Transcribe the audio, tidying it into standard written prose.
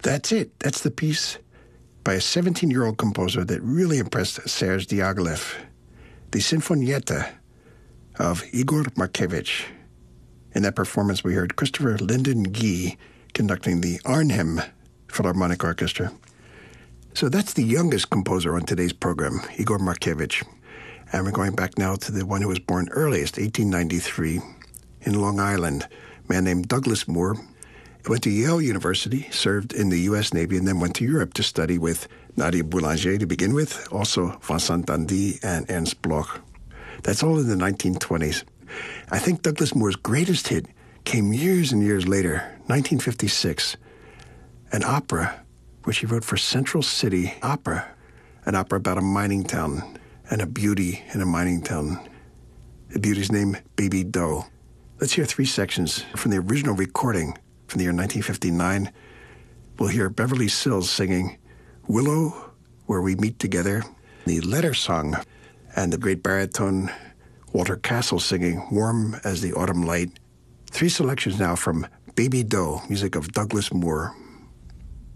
That's it. That's the piece by a 17-year-old composer that really impressed Serge Diaghilev, the Sinfonietta of Igor Markevich. In that performance, we heard Christopher Lyndon Gee conducting the Arnhem Philharmonic Orchestra. So that's the youngest composer on today's program, Igor Markevich. And we're going back now to the one who was born earliest, 1893, in Long Island, a man named Douglas Moore. He went to Yale University, served in the U.S. Navy, and then went to Europe to study with Nadia Boulanger to begin with, also Vincent Dandy and Ernst Bloch. That's all in the 1920s. I think Douglas Moore's greatest hit came years and years later, 1956, an opera which he wrote for Central City Opera, an opera about a mining town and a beauty in a mining town. The beauty's name, Baby Doe. Let's hear 3 sections from the original recording from the year 1959. We'll hear Beverly Sills singing Willow, Where We Meet Together, the letter song, and the great baritone Walter Castle singing Warm as the Autumn Light. 3 selections now from Baby Doe, music of Douglas Moore.